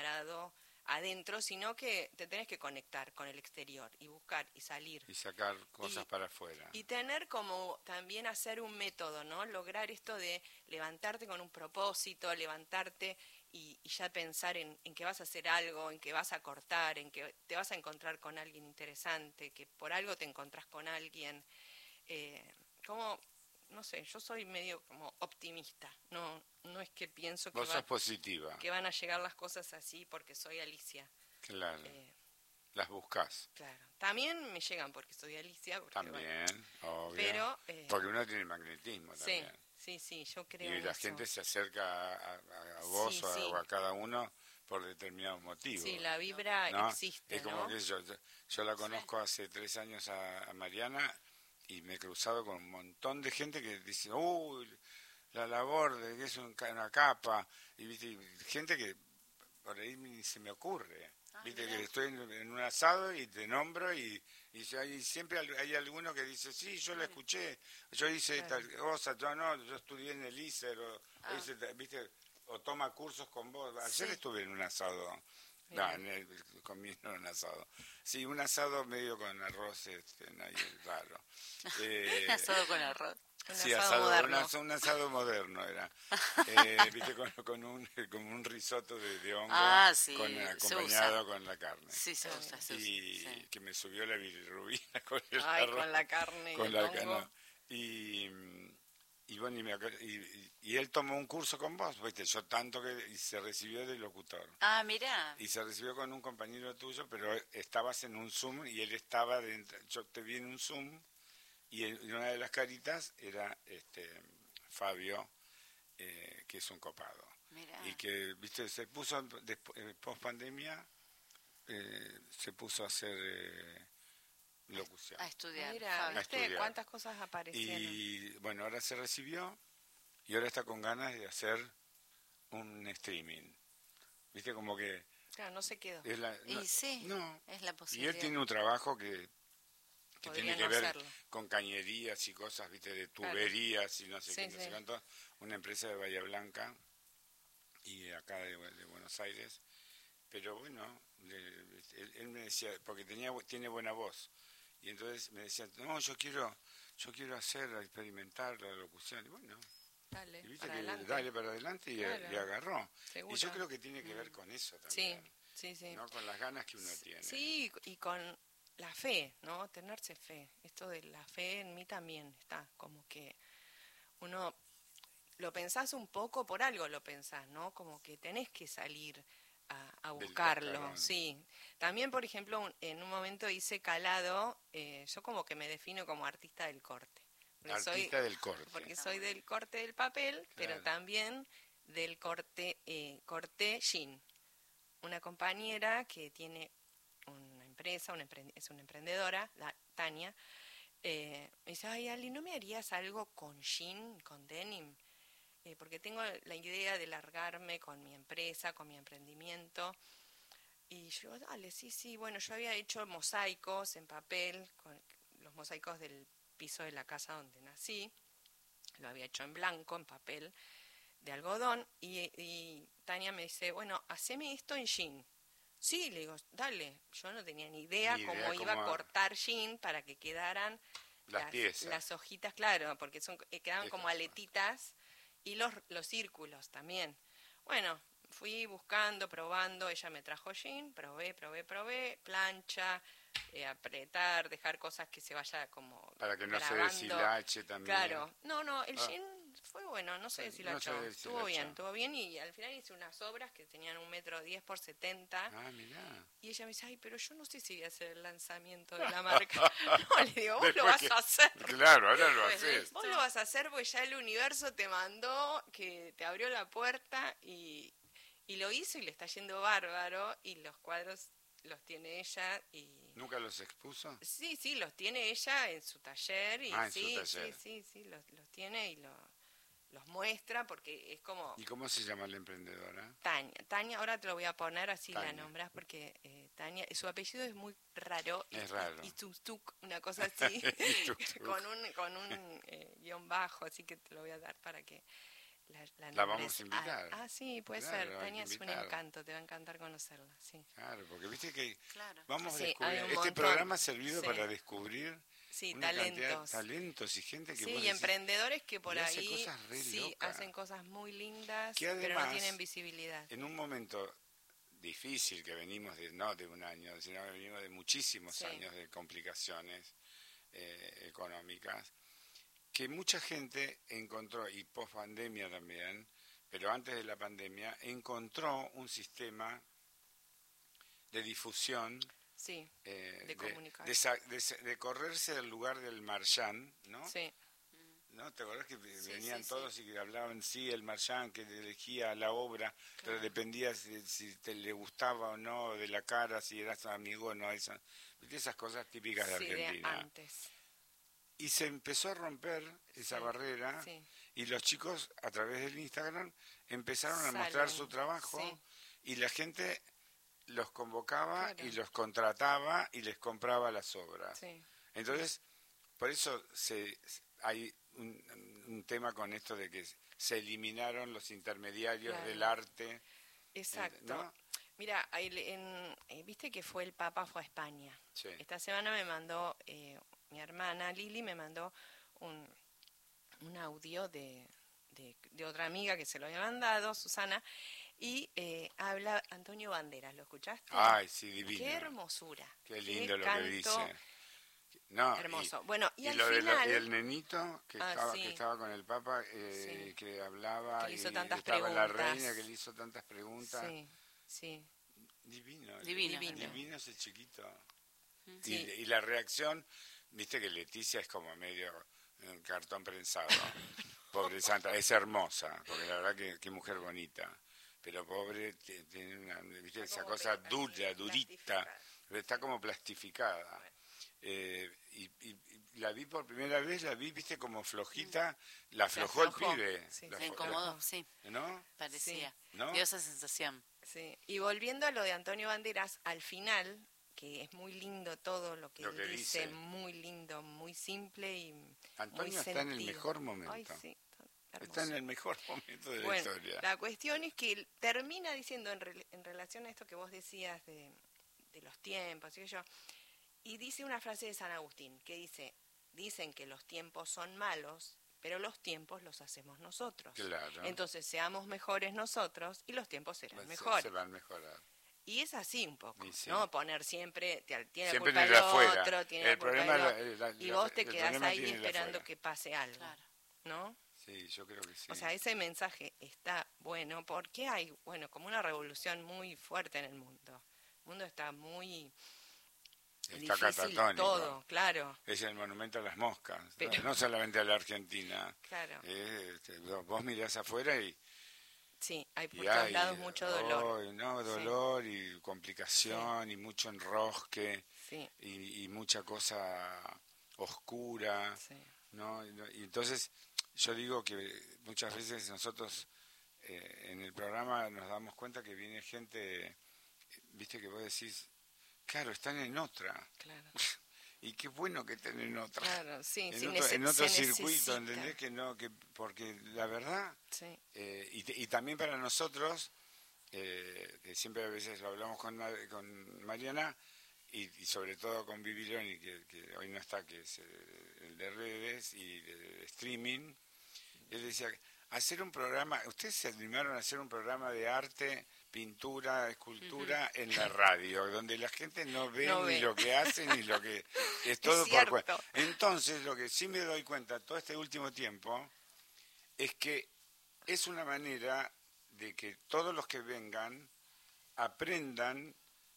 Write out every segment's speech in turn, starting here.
parado adentro, sino que te tenés que conectar con el exterior y buscar y salir. Y sacar cosas para afuera. Y tener como también hacer un método, ¿no? Lograr esto de levantarte con un propósito, levantarte y ya pensar en que vas a hacer algo, en que vas a cortar, en que te vas a encontrar con alguien interesante, que por algo te encontrás con alguien. Como, no sé, yo soy medio como optimista, no es que pienso Vos sos positiva. que van a llegar las cosas así porque soy Alicia. Claro, las buscás. Claro, también me llegan porque soy Alicia. Porque, también, bueno, obvio. Pero, porque uno tiene magnetismo también. Sí, yo creo y en la eso. gente se acerca a vos o a cada uno por determinados motivos. Sí, la vibra ¿no? existe, es como que yo la conozco hace 3 años a Mariana y me he cruzado con un montón de gente que dice, uy, la labor de que es una capa, y viste, gente que por ahí ni se me ocurre. Viste que estoy en un asado y te nombro y siempre hay alguno que dice, sí, yo la escuché, yo hice esta cosa, yo estudié en el ISER, viste, o toma cursos con vos. Ayer estuve en un asado, comiendo un asado. Sí, un asado medio con arroz, ahí raro. Un asado con arroz. Sí, un asado moderno era. Viste, con un risotto de hongo, acompañado con la carne. Sí, se usa. Y que me subió la bilirrubina con el arroz. Con la carne con y el hongo. Y bueno, y él tomó un curso con vos, viste, yo tanto y se recibió de locutor. Ah, mirá. Y se recibió con un compañero tuyo, pero estabas en un Zoom y él estaba dentro. Yo te vi en un Zoom. Y una de las caritas era Fabio, que es un copado. Mirá. Y que, viste, se puso, post pandemia, se puso a hacer locución. A estudiar. Mira, ¿viste cuántas cosas aparecieron? Y bueno, ahora se recibió y ahora está con ganas de hacer un streaming. Viste, como que... Claro, no se quedó. Es la posibilidad. Y él tiene un trabajo que tiene que ver hacerlo. con cañerías y cosas, viste, de tuberías y no sé qué, no sé cuánto. Una empresa de Bahía Blanca y acá de Buenos Aires. Pero bueno, él me decía, porque tiene buena voz. Y entonces me decía, no, yo quiero experimentar la locución. Y bueno, dale, y viste para que adelante. Dale para adelante y le agarró. Seguro. Y yo creo que tiene que ver con eso también. Sí. ¿No? Con las ganas que uno tiene. Sí, y con la fe, ¿no? Tenerse fe. Esto de la fe en mí también está, como que uno lo pensás un poco, por algo lo pensás, ¿no? Como que tenés que salir a buscarlo, sí. También, por ejemplo, en un momento hice calado, yo como que me defino como artista del corte. Del corte. Porque soy del corte del papel, pero también del corte jean. Una compañera que tiene una empresa, es una emprendedora, Tania, me dice, ay, Ali, ¿no me harías algo con jean, con denim? Porque tengo la idea de largarme con mi empresa, con mi emprendimiento. Y yo, dale, sí, bueno, yo había hecho mosaicos en papel, con los mosaicos del piso de la casa donde nací, lo había hecho en blanco, en papel, de algodón, y Tania me dice, bueno, haceme esto en jean. Sí, le digo, dale, yo no tenía ni idea cómo iba a cortar jean para que quedaran las hojitas, claro, porque quedaban como aletitas, y los círculos también. Bueno, fui buscando, probando, ella me trajo jean, probé, plancha, apretar, dejar cosas que se vaya como para que no grabando. Se deshilache también. Claro, no, el jean fue bueno, no se deshilachó, estuvo bien, y al final hice unas obras que tenían 1,10 m por 70. Ah, mirá. Y ella me dice, ay, pero yo no sé si voy a hacer el lanzamiento de la marca. No, le digo, vos lo vas a hacer. Claro, ahora lo haces. Vos lo vas a hacer porque ya el universo te mandó, que te abrió la puerta y lo hizo y le está yendo bárbaro, y los cuadros los tiene ella y... ¿Nunca los expuso? Sí, los tiene ella en su taller y en su taller. Sí, los tiene y los muestra porque es como... ¿Y cómo se llama la emprendedora? Tania, ahora te lo voy a poner así Tania. la nombras porque Tania, su apellido es muy raro. Es raro. Y tuk, una cosa así, con un guión bajo, así que te lo voy a dar para que La vamos a invitar. Sí, puede ser. Tania es un encanto, te va a encantar conocerla, sí. Claro, porque viste que claro. vamos a descubrir. Este programa ha servido para descubrir talentos y gente que y emprendedores que por ahí cosas hacen cosas muy lindas, que además, pero no tienen visibilidad. En un momento difícil que venimos no de un año, sino que venimos de muchísimos años de complicaciones económicas, que mucha gente encontró, y post pandemia también, pero antes de la pandemia, encontró un sistema de difusión, de comunicación, de correrse del lugar del marchand, ¿no? Sí. ¿No? ¿Te acordás que venían todos y que hablaban, el marchand, que elegía la obra, pero dependía si te le gustaba o no de la cara, si eras amigo o no, esas cosas típicas de Argentina. De antes. Y se empezó a romper esa barrera y los chicos a través del Instagram empezaron a mostrar su trabajo y la gente los convocaba y los contrataba y les compraba las obras. Entonces, por eso hay un tema con esto de que se eliminaron los intermediarios del arte. Exacto. ¿No? Mira, viste que el Papa fue a España. Sí. Esta semana me mandó, mi hermana Lili me mandó un audio de otra amiga que se lo había mandado, Susana, y habla Antonio Banderas, ¿lo escuchaste? Ay, sí, divino. Qué hermosura. Qué lindo lo que dice. No, hermoso. Y al lo final... del nenito que estaba con el Papa, que hablaba, que le hizo y tantas estaba preguntas. La reina que le hizo tantas preguntas. Sí. Divino ese chiquito. Y la reacción, viste que Leticia es como medio un cartón prensado. Pobre santa, es hermosa, porque la verdad que mujer bonita. Pero pobre, tiene ¿viste? Esa cosa durita, pero está como plastificada. Y la vi por primera vez, viste, como flojita, la aflojó el pibe. Se incomodó, ¿No? Parecía. ¿No? Dio esa sensación. Sí. Y volviendo a lo de Antonio Banderas, al final, que es muy lindo todo lo que él dice, muy lindo, muy simple y Antonio muy está en el mejor momento. Ay, sí, está en el mejor momento de la historia. La cuestión es que él termina diciendo en relación a esto que vos decías de los tiempos, y dice una frase de San Agustín, que dicen que los tiempos son malos, pero los tiempos los hacemos nosotros. Claro. Entonces seamos mejores nosotros y los tiempos serán mejores. Se van a mejorar. Y es así un poco, ¿no? Poner siempre, tiene siempre la culpa el otro, tiene la culpa el otro, y vos te quedás ahí esperando que pase algo, ¿no? Sí, yo creo que sí. O sea, ese mensaje está bueno porque hay, como una revolución muy fuerte en el mundo. El mundo está muy... Está catatónico. Todo, claro. Es el monumento a las moscas, no solamente a la Argentina. Claro. Vos mirás afuera y... Sí, hay por todos lados mucho dolor. Dolor y complicación y mucho enrosque y mucha cosa oscura. Sí. ¿No? Y entonces yo digo que muchas veces nosotros en el programa nos damos cuenta que viene gente, viste que vos decís, claro, están en otra. Claro. Y qué bueno que estén en otra. Claro, sí, en otro circuito, ¿entendés? Porque la verdad, y también para nosotros, que siempre a veces lo hablamos con Mariana, y sobre todo con Viviloni, que hoy no está, que es el de redes y de streaming, él decía, hacer un programa, ustedes se animaron a hacer un programa de arte, pintura, escultura en la radio, donde la gente no ve ni lo que hacen ni lo que... Es todo por cuenta. Entonces, lo que sí me doy cuenta todo este último tiempo es que es una manera de que todos los que vengan aprendan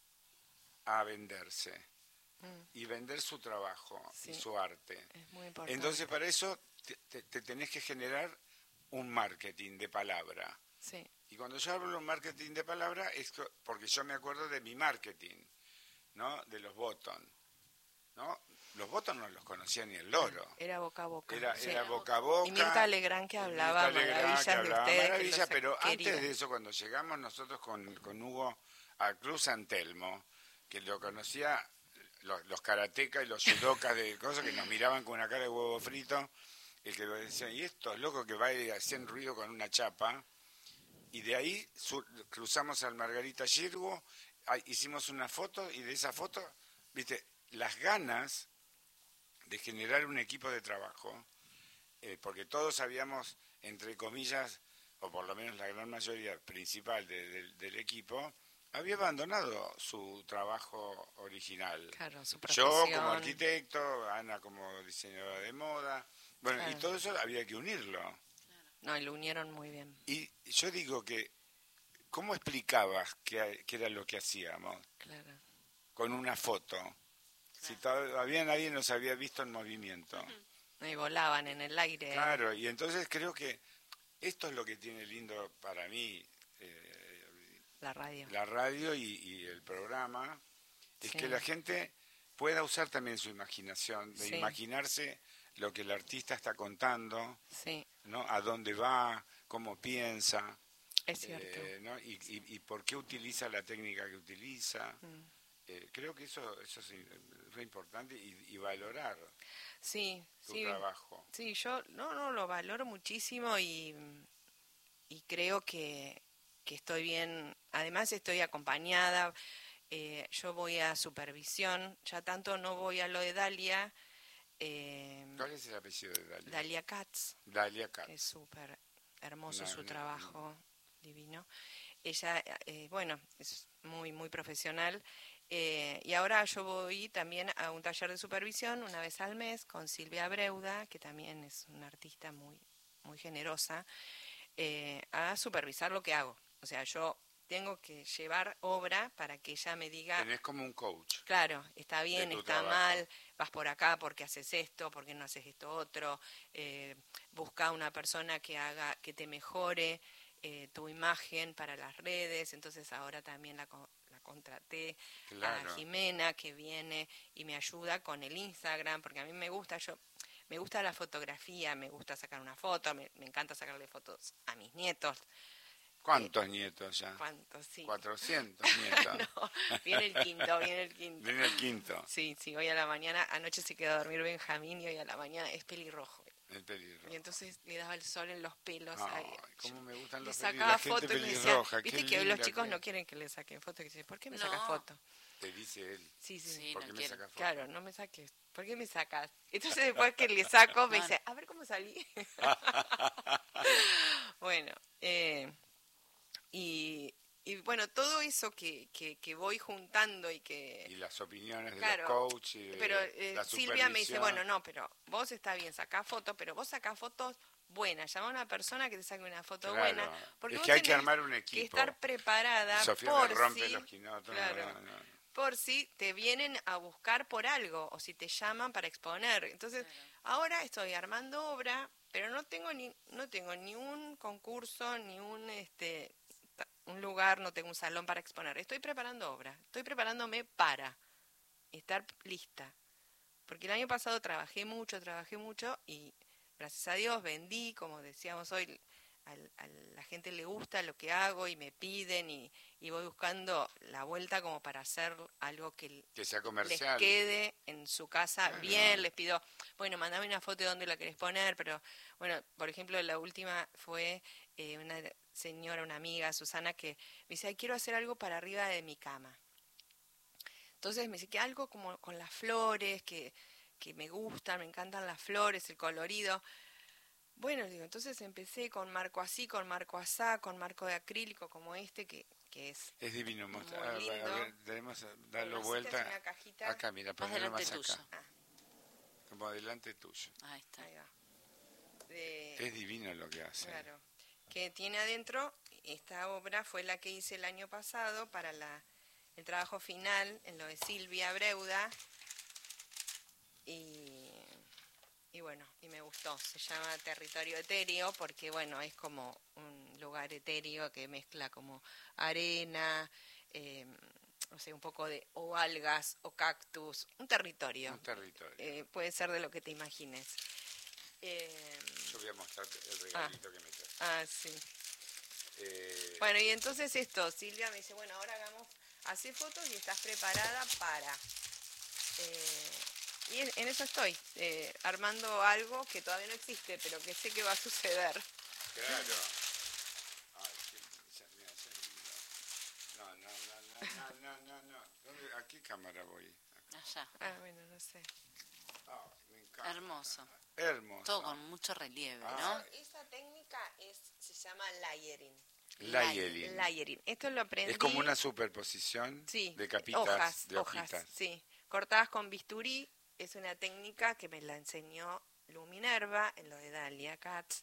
a venderse y vender su trabajo y su arte. Es muy importante. Entonces, para eso te tenés que generar un marketing de palabra. Sí. Y cuando yo hablo de un marketing de palabra es porque yo me acuerdo de mi marketing, ¿no? De los Bottom, ¿no? Los Bottom no los conocía ni el loro. Era boca a boca. Era boca a boca. Y Mirta Legrand que hablaba maravillas de ustedes. Pero antes de eso, cuando llegamos nosotros con Hugo a Club San Telmo, que lo conocía los karatecas y los judocas de cosas que nos miraban con una cara de huevo frito, el que decía, y estos locos que va haciendo ruido con una chapa, y de ahí cruzamos al Margarita Xirgu, hicimos una foto, y de esa foto, viste, las ganas de generar un equipo de trabajo, porque todos habíamos, entre comillas, o por lo menos la gran mayoría principal del equipo, había abandonado su trabajo original. Claro, su profesión. Yo como arquitecto, Ana como diseñadora de moda, bueno, claro. Y todo eso había que unirlo. No, y lo unieron muy bien. Y yo digo que, ¿cómo explicabas qué era lo que hacíamos? Claro. Con una foto. Claro. Si todavía nadie nos había visto en movimiento. Y volaban en el aire. Claro, y entonces creo que esto es lo que tiene lindo para mí. La radio. La radio y el programa. Es que la gente pueda usar también su imaginación, de imaginarse lo que el artista está contando, ¿no? A dónde va, cómo piensa, es cierto. ¿no? Y por qué utiliza la técnica que utiliza. Creo que eso es re importante y valorar tu trabajo. Sí, yo no lo valoro muchísimo y creo que estoy bien. Además estoy acompañada. Yo voy a supervisión, ya tanto no voy a lo de Dalia. ¿Cuál es el apellido de Dalia? Dalia Katz. Dalia Katz. Es súper hermoso su trabajo, divino. Ella, bueno, es muy, muy profesional. Y ahora yo voy también a un taller de supervisión una vez al mes con Silvia Breuda, que también es una artista muy, muy generosa, a supervisar lo que hago. O sea, yo tengo que llevar obra para que ella me diga... Tenés como un coach. Claro, está bien, está mal, vas por acá porque haces esto, porque no haces esto otro. Busca una persona que te mejore tu imagen para las redes. Entonces ahora también la contraté a Jimena, que viene y me ayuda con el Instagram, porque a mí me gusta la fotografía, me gusta sacar una foto, me encanta sacarle fotos a mis nietos. ¿Cuántos nietos ya? ¿Cuántos? Sí. 400 nietos. No, viene el quinto. Viene el quinto. Sí, hoy a la mañana, anoche se quedó a dormir Benjamín y hoy a la mañana es pelirrojo. El pelirrojo. Y entonces le daba el sol en los pelos. Ay, cómo me gustan los pelirrojos. Le sacaba fotos y me decía, viste qué que hoy los chicos que... no quieren que le saquen fotos. Y dice, ¿por qué me sacas fotos? Te dice él. Sí. ¿Por qué me sacas fotos? Claro, no me saques. ¿Por qué me sacas? Entonces después que le saco me dice, a ver cómo salí. Bueno, y bueno, todo eso que voy juntando y que... Y las opiniones de los coaches. Pero Silvia me dice, bueno, no, pero vos está bien, sacá fotos, pero vos sacás fotos buenas. Llama a una persona que te saque una foto buena. Porque es vos que hay que armar un equipo. Que estar preparada Sofía por me rompe los quinotos. Por si te vienen a buscar por algo o si te llaman para exponer. Entonces, ahora estoy armando obra, pero no tengo ni un concurso, ni un lugar, no tengo un salón para exponer. Estoy preparando obra, estoy preparándome para estar lista. Porque el año pasado trabajé mucho y gracias a Dios vendí, como decíamos hoy, a la gente le gusta lo que hago y me piden y voy buscando la vuelta como para hacer algo que sea comercial, les quede en su casa bien. Les pido, bueno, mandame una foto de dónde la querés poner, pero bueno, por ejemplo, la última fue una señora, una amiga, Susana, que me dice, ay, quiero hacer algo para arriba de mi cama. Entonces me dice que algo como con las flores, que me gustan, me encantan las flores, el colorido. Bueno, digo, entonces empecé con marco así, con marco asá, con marco de acrílico como este, que es divino. Muy lindo. A ver, debemos darlo vuelta. Una cajita. Acá, mira, más delante tuyo. Como adelante tuyo. Ahí está. Ahí va. Es divino lo que hace. Claro. Que tiene adentro, esta obra fue la que hice el año pasado para el trabajo final en lo de Silvia Breuda. Y bueno, y me gustó. Se llama Territorio Etéreo porque, bueno, es como un lugar etéreo que mezcla como arena, no sé, un poco de o algas o cactus, un territorio. Un territorio. Puede ser de lo que te imagines. Yo voy a mostrarte el regalito que me traes. Sí. Bueno, y entonces Silvia me dice, bueno, ahora hace fotos y estás preparada para... y en eso estoy, armando algo que todavía no existe, pero que sé que va a suceder. Claro. Ay, mira, no. ¿A qué cámara voy? Allá. Ah, bueno, no sé. Me encanta. Hermoso. Hermoso. Todo con mucho relieve, Ah. ¿no? Esa técnica se llama layering. Layering. Esto lo aprendí. Es como una superposición de capitas, de hojitas. Hojas, sí. Cortadas con bisturí. Es una técnica que me la enseñó Lu Minerva en lo de Dahlia Katz.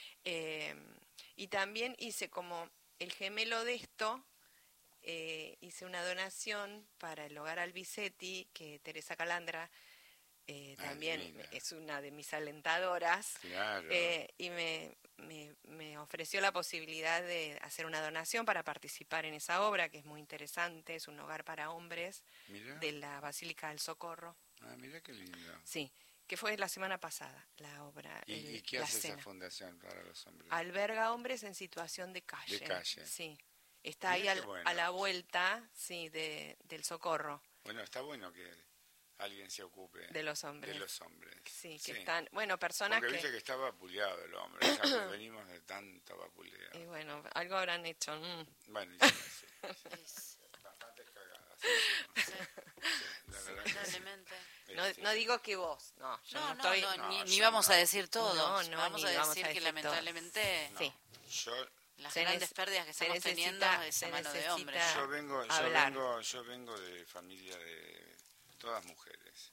Y también hice como el gemelo de esto, hice una donación para el Hogar Albisetti, que Teresa Calandra también es una de mis alentadoras. Claro. Y me ofreció la posibilidad de hacer una donación para participar en esa obra, que es muy interesante. Es un hogar para hombres. Mirá. De la Basílica del Socorro. Ah, mira qué lindo. Sí, que fue la semana pasada la obra. ¿Y qué hace esa fundación para los hombres? Alberga hombres en situación de calle. De calle. Sí. Está ahí a la vuelta, sí, del Socorro. Bueno, está bueno que alguien se ocupe de los hombres. Sí, que están, bueno, personas porque viste que está vapuleado el hombre, o sea, venimos de tanto vapuleo. Y bueno, algo habrán hecho. Bueno, sí. Bastantes cagadas. Lamentablemente. No digo que vos, no, yo no estoy... ni vamos a decir todo. Vamos a decir que lamentablemente las grandes pérdidas que estamos teniendo es a mano de hombres. Yo vengo de familia de todas mujeres.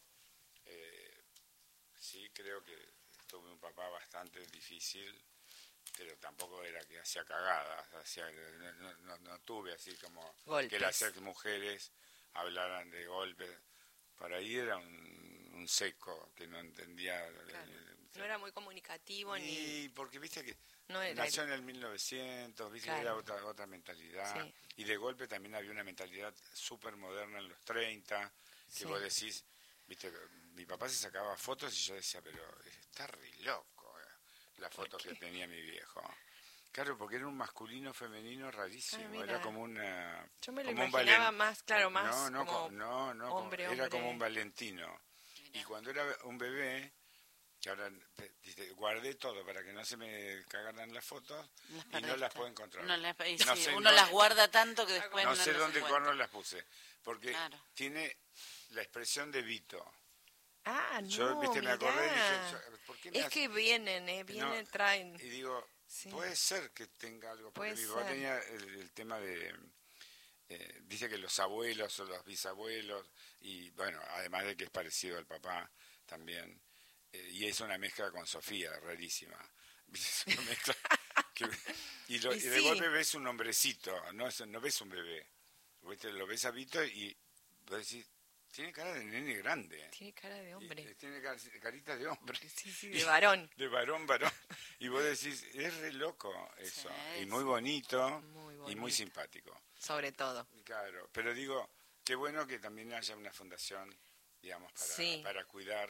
Sí, creo que tuve un papá bastante difícil, pero tampoco era que hacía cagadas, no tuve así como golpes. Que las ex mujeres hablaran de golpes. Para ahí era un seco que no entendía. Claro. No era muy comunicativo ni porque viste que nació en el 1900, viste que era otra mentalidad. Sí. Y de golpe también había una mentalidad súper moderna en los 30, que vos decís, viste, mi papá se sacaba fotos y yo decía, pero está re loco la foto que tenía mi viejo. Claro, porque era un masculino femenino rarísimo, era como una... Yo me lo imaginaba más, claro, más no, hombre. Era como un Valentino. Mirá. Y cuando era un bebé, que ahora guardé todo para que no se me cagaran las fotos y no las puedo encontrar. Uno las guarda tanto que después no sé dónde cuernos las puse, porque tiene la expresión de Vito. Ah, no, yo, viste, me acordé y dije, ¿por qué es que vienen, traen... Y digo, puede ser que tenga algo, porque mi papá tenía el tema de... dice que los abuelos o los bisabuelos, y bueno, además de que es parecido al papá también, y es una mezcla con Sofía, rarísima. Es una mezcla y de golpe ves un hombrecito, no ves un bebé. Lo ves a Vito y vos decís, tiene cara de nene grande. Tiene cara de hombre. Tiene carita de hombre. Sí, de varón. De varón. Y vos decís, es re loco eso. Sí, y muy bonito y muy simpático. Sobre todo. Claro, pero digo, qué bueno que también haya una fundación, digamos, para cuidar.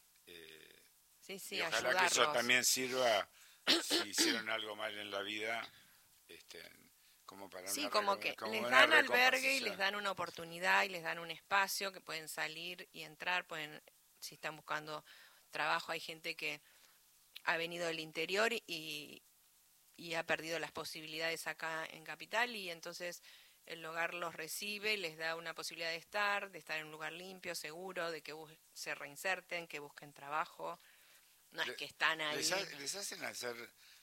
Y ojalá que eso también sirva, si hicieron algo mal en la vida, como para como que les dan albergue y les dan una oportunidad y les dan un espacio que pueden salir y entrar, si están buscando trabajo. Hay gente que ha venido del interior y ha perdido las posibilidades acá en Capital, y entonces el hogar los recibe, les da una posibilidad de estar en un lugar limpio, seguro, de que se reinserten, que busquen trabajo. No es que están ahí. ¿Les hacen hacer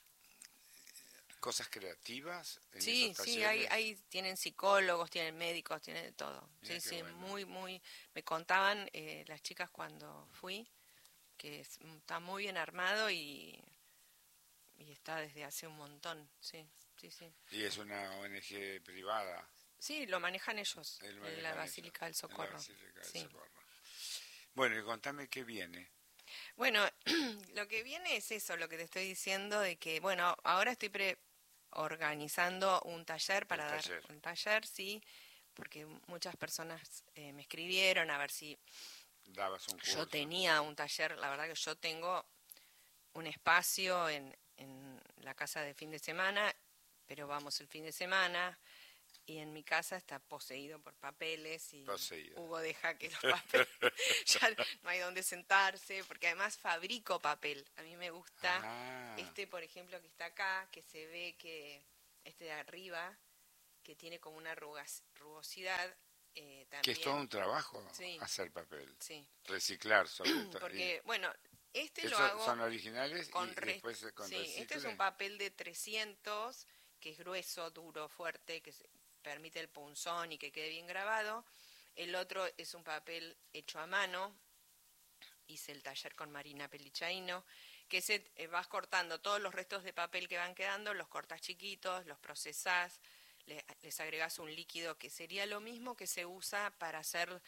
cosas creativas en esos talleres? Sí, ahí tienen psicólogos, tienen médicos, tienen de todo. Mira, sí, bueno. muy. Me contaban las chicas cuando fui que está muy bien armado y está desde hace un montón, sí. ¿Y es una ONG privada? Sí, lo manejan ellos, en la Basílica del Socorro. Bueno, y contame qué viene. Bueno, lo que viene es eso, lo que te estoy diciendo, de que, bueno, ahora estoy organizando un taller para dar un taller, sí, porque muchas personas me escribieron a ver si dabas un curso. Yo tenía un taller, la verdad que yo tengo un espacio en la casa de fin de semana, pero vamos el fin de semana y en mi casa está poseído por papeles y Poseído. Hugo deja que los papeles ya no hay donde sentarse, porque además fabrico papel. A mí me gusta por ejemplo, que está acá, que se ve que de arriba, que tiene como una rugosidad. También. Que es todo un trabajo hacer papel. Sí. Reciclar sobre todo. Porque, bueno, lo hago... ¿Son originales y después con recicle? Este es un papel de 300, que es grueso, duro, fuerte, que permite el punzón y que quede bien grabado. El otro es un papel hecho a mano. Hice el taller con Marina Pelichaino, que vas cortando todos los restos de papel que van quedando, los cortas chiquitos, los procesás, les agregás un líquido que sería lo mismo que se usa para hacer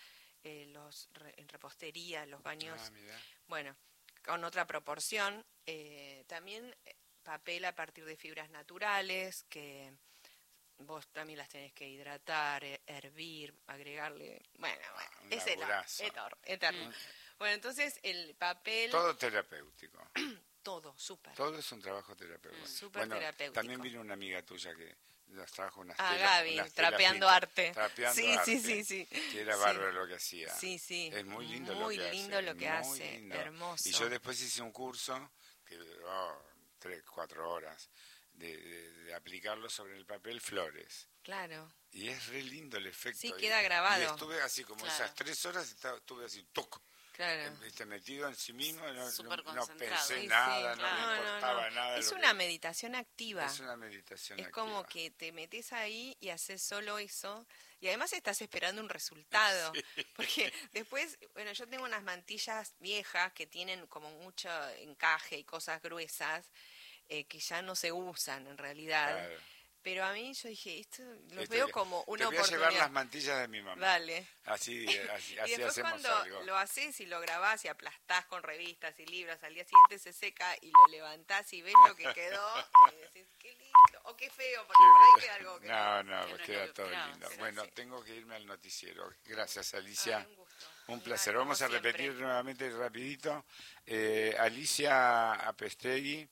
en repostería, los baños. Bueno, con otra proporción. También papel a partir de fibras naturales, que vos también las tenés que hidratar, hervir, agregarle... Bueno, es eterno. Bueno, entonces el papel... Todo terapéutico. Todo, súper. Todo es un trabajo terapéutico. Súper terapéutico. También vino una amiga tuya que nos trajo unas telas. Gaby, trapeando arte. Trapeando arte. Sí. Que era bárbaro lo que hacía. Sí. Es muy lindo lo que hace. Lindo. Hermoso. Y yo después hice un curso que duró 3-4 horas de aplicarlo sobre el papel flores. Claro. Y es re lindo el efecto. Sí, queda grabado. Y estuve así como esas 3 horas, estuve así, toco. Claro. Metido en sí mismo, no pensé nada, no me importaba nada. Es una meditación activa. Es una meditación activa. Es como que te metes ahí y haces solo eso. Y además estás esperando un resultado. Sí. Porque después, bueno, yo tengo unas mantillas viejas que tienen como mucho encaje y cosas gruesas que ya no se usan en realidad. Claro. Pero a mí yo dije, esto lo veo como una oportunidad. Te voy a llevar las mantillas de mi mamá. Dale. Así y después hacemos cuando algo. Lo haces y lo grabás y aplastás con revistas y libros, al día siguiente se seca y lo levantás y ves lo que quedó y decís, qué lindo, o qué feo, porque por ahí queda algo que no, queda todo lindo. Bueno, tengo que irme al noticiero. Gracias, Alicia. Un placer. Vamos a repetir nuevamente rapidito. Alicia Apesteguía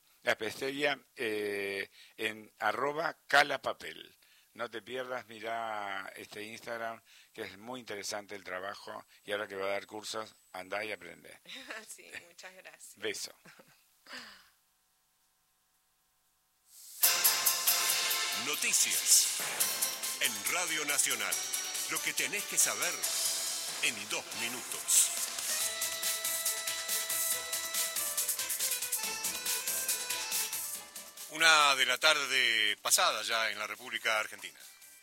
en @calapapel. No te pierdas, mirá este Instagram, que es muy interesante el trabajo, y ahora que va a dar cursos, andá y aprende. Sí, muchas gracias. Beso. Noticias en Radio Nacional. Lo que tenés que saber en 2 minutos. Una de la tarde pasada ya en la República Argentina.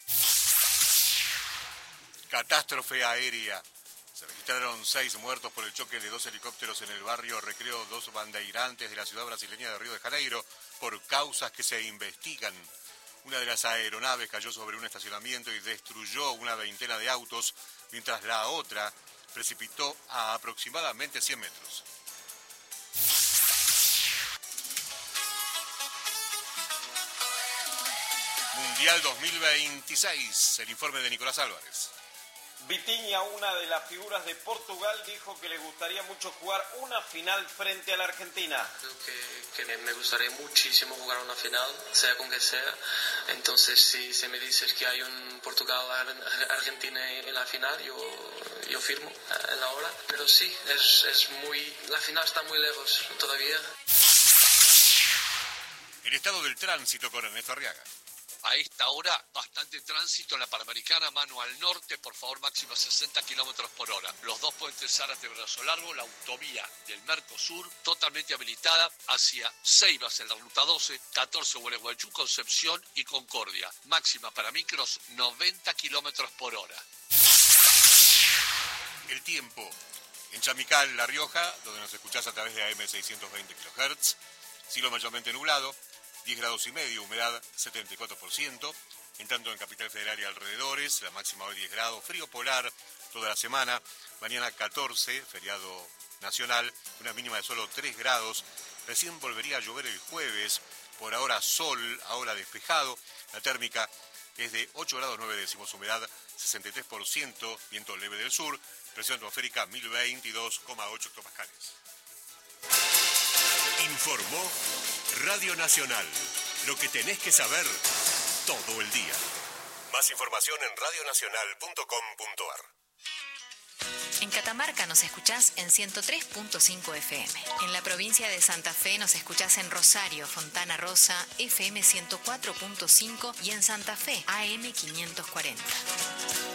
Catástrofe aérea. Se registraron 6 muertos por el choque de 2 helicópteros en el barrio Recreo 2 Bandeirantes de la ciudad brasileña de Río de Janeiro por causas que se investigan. Una de las aeronaves cayó sobre un estacionamiento y destruyó una veintena de autos, mientras la otra precipitó a aproximadamente 100 metros. Mundial 2026, el informe de Nicolás Álvarez. Vitinha, una de las figuras de Portugal, dijo que le gustaría mucho jugar una final frente a la Argentina. Creo que me gustaría muchísimo jugar una final, sea con que sea. Entonces, si me dices que hay un Portugal-Argentina en la final, yo firmo en la hora. Pero sí, la final está muy lejos todavía. El estado del tránsito con Ernesto Arriaga. A esta hora, bastante tránsito en la Panamericana, mano al norte, por favor, máxima 60 kilómetros por hora. Los 2 puentes Zárate Brazo Largo, la autovía del Mercosur, totalmente habilitada hacia Ceibas en la ruta 12, 14 Gualeguaychú, Concepción y Concordia. Máxima para micros, 90 kilómetros por hora. El tiempo. En Chamical, La Rioja, donde nos escuchás a través de AM 620 kHz, cielo mayormente nublado, 10 grados y medio, humedad 74%. En tanto en Capital Federal y alrededores, la máxima hoy 10 grados, frío polar toda la semana. Mañana 14, feriado nacional, una mínima de solo 3 grados. Recién volvería a llover el jueves, por ahora sol, ahora despejado. La térmica es de 8 grados 9 décimos, humedad 63%, viento leve del sur, presión atmosférica 1022,8 hectopascales. Informó Radio Nacional. Lo que tenés que saber todo el día. Más información en radionacional.com.ar. En Catamarca nos escuchás en 103.5 FM. En la provincia de Santa Fe nos escuchás en Rosario, Fontana Rosa, FM 104.5 y en Santa Fe, AM 540.